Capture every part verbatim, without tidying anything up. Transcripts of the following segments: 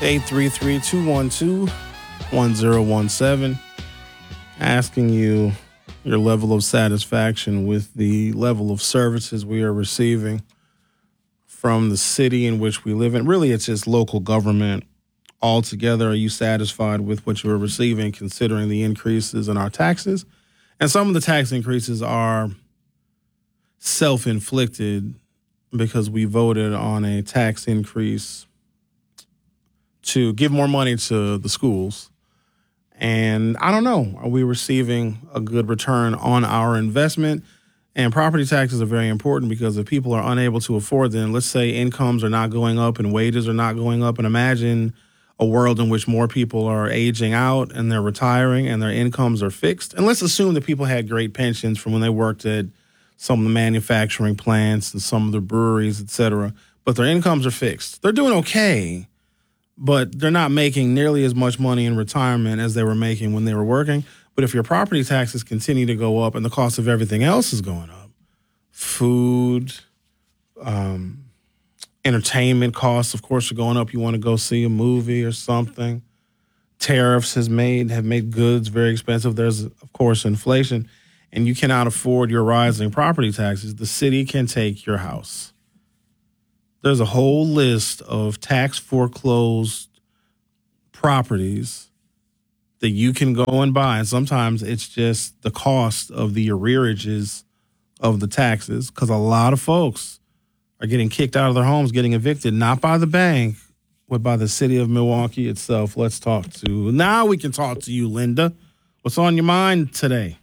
eight three three, two one two, one zero one seven. Asking you your level of satisfaction with the level of services we are receiving from the city in which we live in. Really, it's just local government altogether. Are you satisfied with what you're receiving considering the increases in our taxes? And some of the tax increases are self-inflicted because we voted on a tax increase to give more money to the schools. And I don't know, are we receiving a good return on our investment? And property taxes are very important because if people are unable to afford them, let's say incomes are not going up and wages are not going up, and imagine a world in which more people are aging out and they're retiring and their incomes are fixed. And let's assume that people had great pensions from when they worked at some of the manufacturing plants and some of the breweries, et cetera, but their incomes are fixed. They're doing okay, but they're not making nearly as much money in retirement as they were making when they were working. But if your property taxes continue to go up and the cost of everything else is going up, food, um, entertainment costs, of course, are going up. You want to go see a movie or something. Tariffs has made have made goods very expensive. There's, of course, inflation, and you cannot afford your rising property taxes. The city can take your house. There's a whole list of tax foreclosed properties that you can go and buy. And sometimes it's just the cost of the arrearages of the taxes, because a lot of folks are getting kicked out of their homes, getting evicted, not by the bank, but by the city of Milwaukee itself. Let's talk to, now we can talk to you, Linda. What's on your mind today?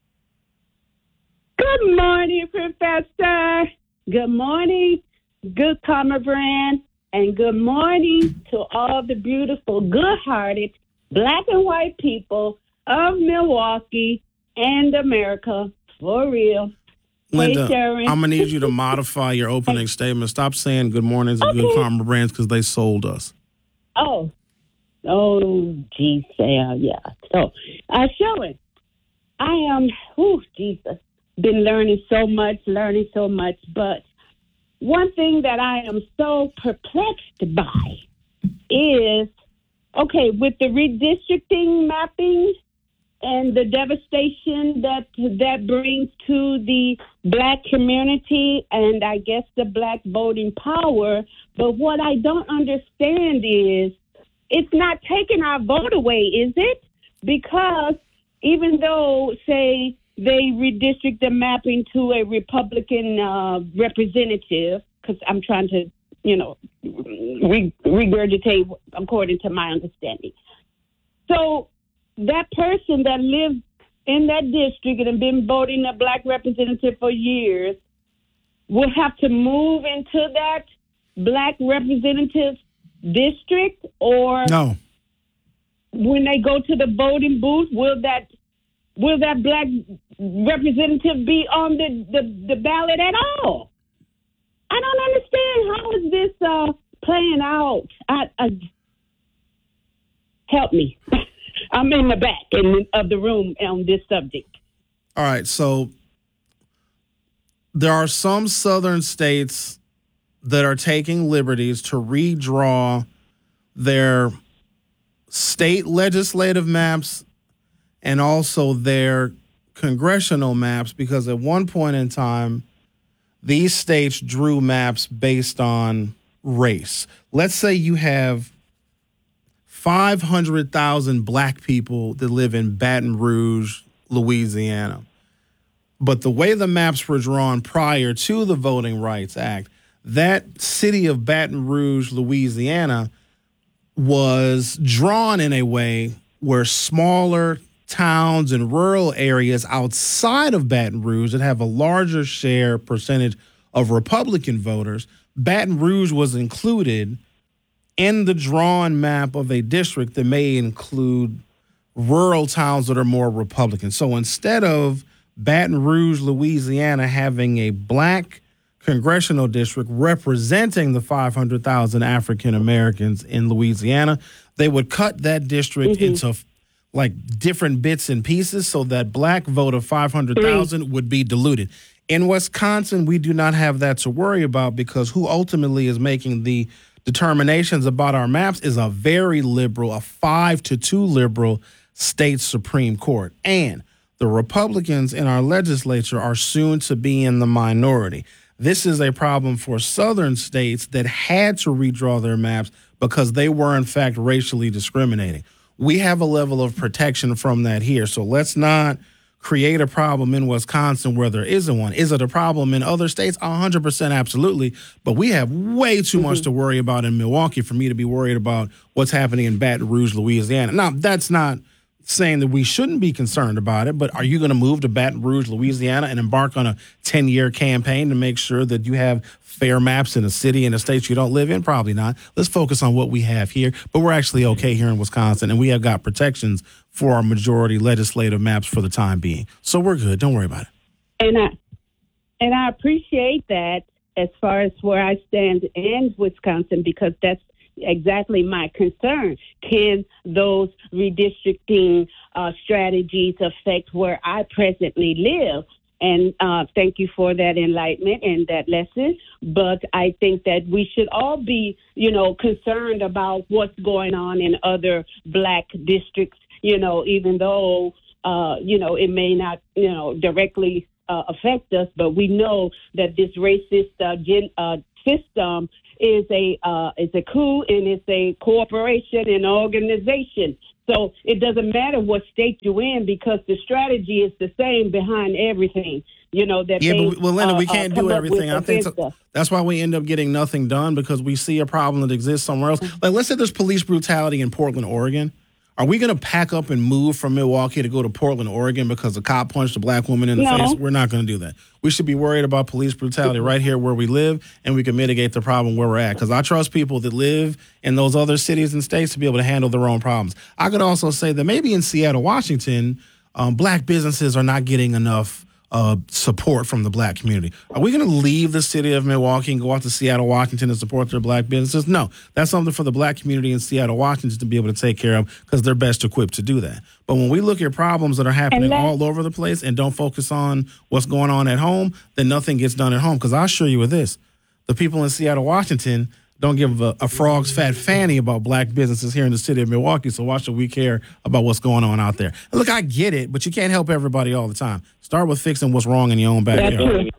Good morning, Professor. Good morning, good Karma Brand, and good morning to all the beautiful, good-hearted, black and white people of Milwaukee and America, for real. Linda, hey, Sharon. I'm going to need you to modify your opening statement. Stop saying good mornings and okay. good Karma Brands because they sold us. Oh, oh, geez, yeah, yeah. So, uh, Sharon, I am, oh, Jesus, been learning so much, learning so much, but one thing that I am so perplexed by is, okay, with the redistricting mapping and the devastation that that brings to the black community and I guess the black voting power. But what I don't understand is it's not taking our vote away, is it? Because even though, say, they redistrict the mapping to a Republican uh, representative, because I'm trying to, you know, re- regurgitate according to my understanding. So that person that lives in that district and have been voting a black representative for years will have to move into that black representative district, or no, when they go to the voting booth, will that will that black representative be on the, the, the ballot at all? I don't understand. How is this uh, playing out? I, I, help me. I'm in the back in, of the room on this subject. All right, so there are some southern states that are taking liberties to redraw their state legislative maps and also their congressional maps, because at one point in time, these states drew maps based on race. Let's say you have five hundred thousand black people that live in Baton Rouge, Louisiana. But the way the maps were drawn prior to the Voting Rights Act, that city of Baton Rouge, Louisiana, was drawn in a way where smaller towns and rural areas outside of Baton Rouge that have a larger share percentage of Republican voters, Baton Rouge was included in the drawn map of a district that may include rural towns that are more Republican. So instead of Baton Rouge, Louisiana having a black congressional district representing the five hundred thousand African Americans in Louisiana, they would cut that district mm-hmm. into like different bits and pieces so that black vote of five hundred thousand would be diluted. In Wisconsin, we do not have that to worry about because who ultimately is making the determinations about our maps is a very liberal, a five to two liberal state Supreme Court. And the Republicans in our legislature are soon to be in the minority. This is a problem for southern states that had to redraw their maps because they were, in fact, racially discriminating. We have a level of protection from that here. So let's not create a problem in Wisconsin where there isn't one. Is it a problem in other states? one hundred percent absolutely. But we have way too much to worry about in Milwaukee for me to be worried about what's happening in Baton Rouge, Louisiana. Now, that's not saying that we shouldn't be concerned about it, but are you going to move to Baton Rouge, Louisiana, and embark on a ten-year campaign to make sure that you have fair maps in a city and a state you don't live in? Probably not. Let's focus on what we have here. But we're actually okay here in Wisconsin, and we have got protections for our majority legislative maps for the time being. So we're good. Don't worry about it. And I, and I appreciate that as far as where I stand in Wisconsin, because that's exactly my concern. Can those redistricting uh, strategies affect where I presently live? And uh, thank you for that enlightenment and that lesson. But I think that we should all be, you know, concerned about what's going on in other black districts, you know, even though, uh, you know, it may not, you know, directly uh, affect us. But we know that this racist uh, gen- uh, system is a uh, is a coup, and it's a corporation and organization. So it doesn't matter what state you're in, because the strategy is the same behind everything. You know that. Yeah, they, but well, Linda, uh, we can't uh, do everything. I think so, us. That's why we end up getting nothing done, because we see a problem that exists somewhere else. Like, let's say there's police brutality in Portland, Oregon. Are we going to pack up and move from Milwaukee to go to Portland, Oregon because a cop punched a black woman in the No. face? We're not going to do that. We should be worried about police brutality right here where we live, and we can mitigate the problem where we're at. Because I trust people that live in those other cities and states to be able to handle their own problems. I could also say that maybe in Seattle, Washington, um, black businesses are not getting enough Uh, support from the black community. Are we going to leave the city of Milwaukee and go out to Seattle, Washington and support their black businesses? No, that's something for the black community in Seattle, Washington to be able to take care of, because they're best equipped to do that. But when we look at problems that are happening all over the place and don't focus on what's going on at home, then nothing gets done at home. Because I'll assure you with this, the people in Seattle, Washington don't give a, a frog's fat fanny about black businesses here in the city of Milwaukee, so why should we care about what's going on out there? And look, I get it, but you can't help everybody all the time. Start with fixing what's wrong in your own backyard. That's true.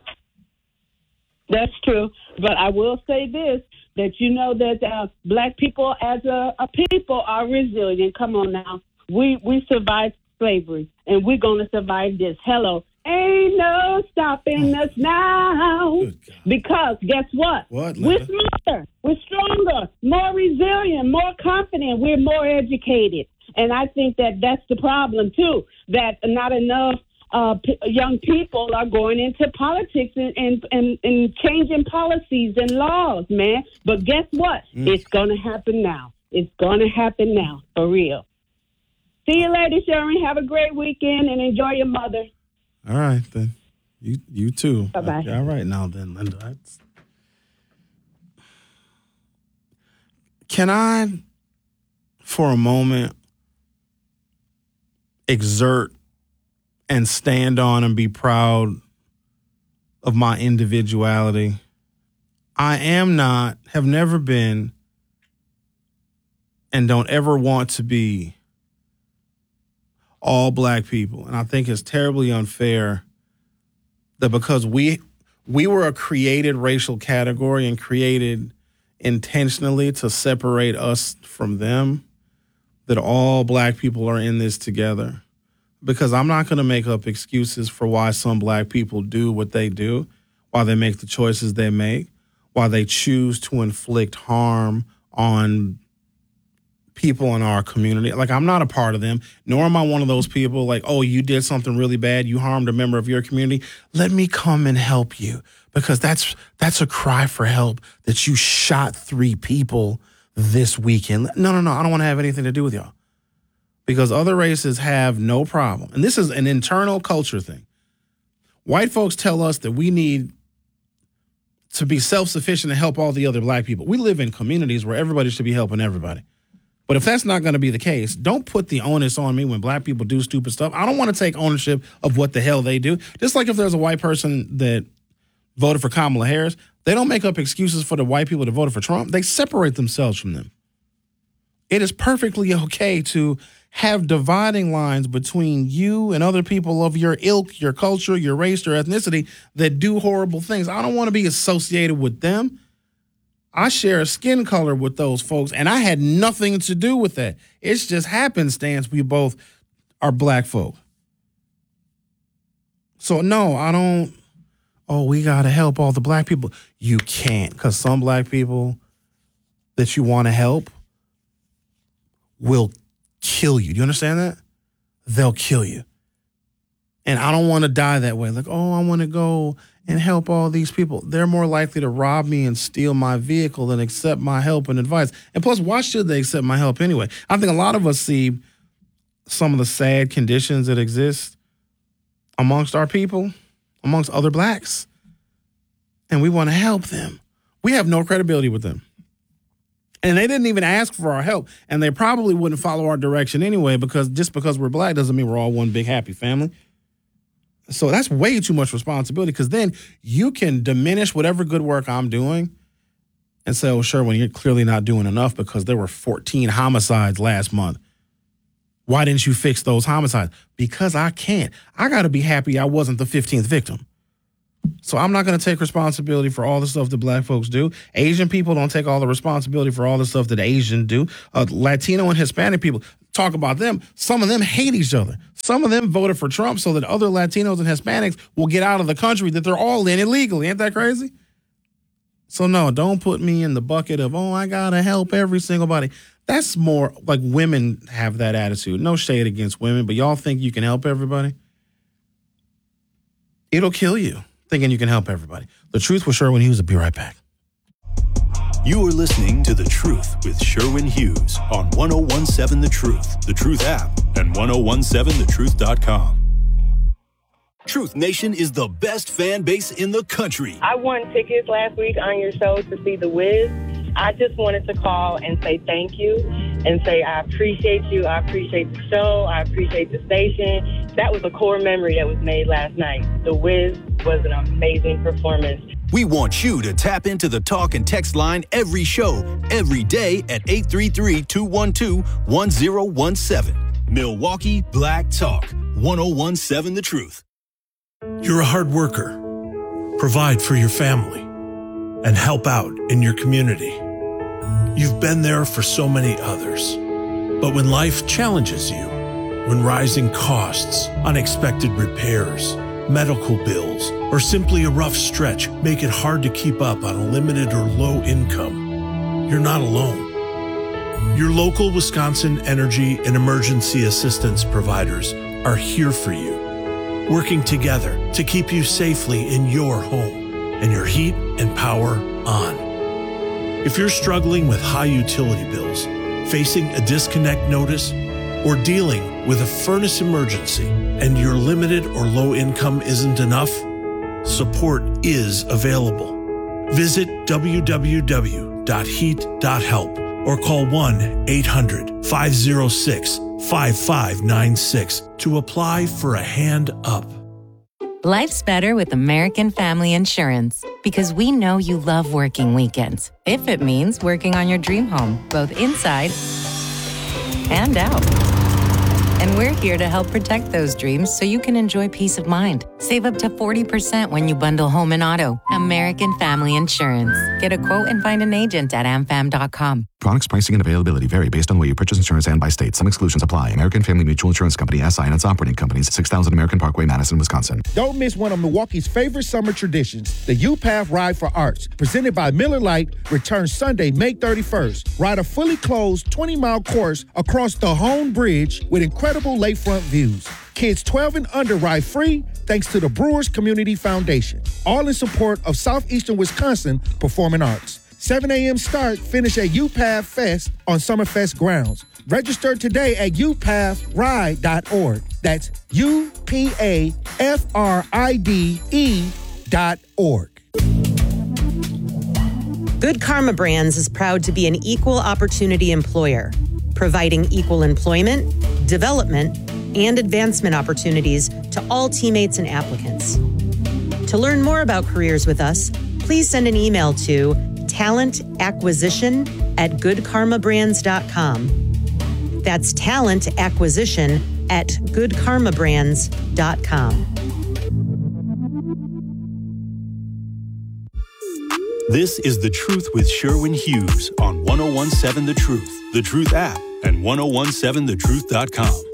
That's true. But I will say this, that you know that uh, black people as a, a people are resilient. Come on now. We, we survived slavery, and we're going to survive this. Hello. Ain't no stopping us now. Because guess what? What, We're Linda? smarter. We're stronger, more resilient, more confident. We're more educated. And I think that that's the problem, too, that not enough uh, p- young people are going into politics and, and, and, and changing policies and laws, man. But guess what? Mm. It's going to happen now. It's going to happen now, for real. See you later, Sharon. Have a great weekend and enjoy your mother. All right, then. You you too. Bye-bye. Okay, all right now, then, Linda. That's... Can I, for a moment, exert and stand on and be proud of my individuality? I am not, have never been, and don't ever want to be all black people. And I think it's terribly unfair that because we we were a created racial category and created intentionally to separate us from them, that all black people are in this together. Because I'm not going to make up excuses for why some black people do what they do, why they make the choices they make, why they choose to inflict harm on people in our community. Like, I'm not a part of them, nor am I one of those people like, oh, you did something really bad, you harmed a member of your community, let me come and help you. Because that's that's a cry for help, that you shot three people this weekend. No, no, no, I don't want to have anything to do with y'all. Because other races have no problem. And this is an internal culture thing. White folks tell us that we need to be self-sufficient and help all the other black people. We live in communities where everybody should be helping everybody. But if that's not going to be the case, don't put the onus on me when black people do stupid stuff. I don't want to take ownership of what the hell they do. Just like if there's a white person that voted for Kamala Harris, They don't make up excuses for the white people that voted for Trump. They separate themselves from them. It is perfectly okay to have dividing lines between you and other people of your ilk, your culture, your race, your ethnicity that do horrible things. I don't want to be associated with them. I share a skin color with those folks, and I had nothing to do with that. It's just happenstance we both are black folk. So, no, I don't, oh, we got to help all the black people. You can't, because some black people that you want to help will kill you. Do you understand that? They'll kill you. And I don't want to die that way. Like, oh, I want to go and help all these people. They're more likely to rob me and steal my vehicle than accept my help and advice. And plus, why should they accept my help anyway? I think a lot of us see some of the sad conditions that exist amongst our people, amongst other blacks, and we want to help them. We have no credibility with them. And they didn't even ask for our help, and they probably wouldn't follow our direction anyway, because just because we're black doesn't mean we're all one big happy family. So that's way too much responsibility, because then you can diminish whatever good work I'm doing and say, oh, Sherwin, you're clearly not doing enough because there were fourteen homicides last month. Why didn't you fix those homicides? Because I can't. I got to be happy I wasn't the fifteenth victim. So I'm not going to take responsibility for all the stuff that black folks do. Asian people don't take all the responsibility for all the stuff that Asians do. Uh, Latino and Hispanic people, talk about them. Some of them hate each other. Some of them voted for Trump so that other Latinos and Hispanics will get out of the country that they're all in illegally. Ain't that crazy? So no, don't put me in the bucket of, oh, I got to help every single body. That's more like women have that attitude. No shade against women, but y'all think you can help everybody? It'll kill you. Thinking you can help everybody. The Truth with Sherwin Hughes will be right back. You are listening to The Truth with Sherwin Hughes on one oh one seven The Truth, The Truth app, and ten seventeen the truth dot com. Truth Nation is the best fan base in the country. I won tickets last week on your show to see The Wiz. I just wanted to call and say thank you and say I appreciate you. I appreciate the show. I appreciate the station. That was a core memory that was made last night. The Wiz was an amazing performance. We want you to tap into the talk and text line every show, every day at eight three three, two one two, one oh one seven. Milwaukee Black Talk, ten seventeen The Truth. You're a hard worker. Provide for your family and help out in your community. You've been there for so many others. But when life challenges you, when rising costs, unexpected repairs, medical bills, or simply a rough stretch make it hard to keep up on a limited or low income, you're not alone. Your local Wisconsin energy and emergency assistance providers are here for you, working together to keep you safely in your home and your heat and power on. If you're struggling with high utility bills, facing a disconnect notice, or dealing with a furnace emergency and your limited or low income isn't enough, support is available. Visit w w w dot heat dot help or call one eight hundred, five oh six, five five nine six to apply for a hand up. Life's better with American Family Insurance because we know you love working weekends, if it means working on your dream home, both inside and out. And we're here to help protect those dreams so you can enjoy peace of mind. Save up to forty percent when you bundle home and auto. American Family Insurance. Get a quote and find an agent at a m fam dot com. Products, pricing, and availability vary based on where you purchase insurance and by state. Some exclusions apply. American Family Mutual Insurance Company, S I and its operating companies, six thousand American Parkway, Madison, Wisconsin. Don't miss one of Milwaukee's favorite summer traditions, the U-Path Ride for Arts, presented by Miller Lite, returns Sunday, May thirty-first. Ride a fully closed twenty-mile course across the Hone Bridge with incredible lakefront views. Kids twelve and under ride free thanks to the Brewers Community Foundation. All in support of Southeastern Wisconsin Performing Arts. seven a.m. start, finish at U-Path Fest on Summerfest grounds. Register today at u path ride dot org. That's U P A F R I D E dot org. Good Karma Brands is proud to be an equal opportunity employer, providing equal employment, development, and advancement opportunities to all teammates and applicants. To learn more about careers with us, please send an email to talent acquisition at good karma brands dot com. That's talent acquisition at good karma brands dot com. This is The Truth with Sherwin Hughes on one oh one seven The Truth, The Truth app, and ten seventeen the truth dot com.